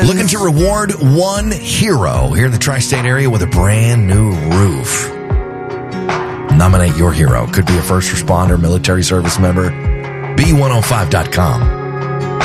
Looking to reward one hero here in the tri-state area with a brand new roof. Nominate your hero. Could be a first responder, military service member. B105.com.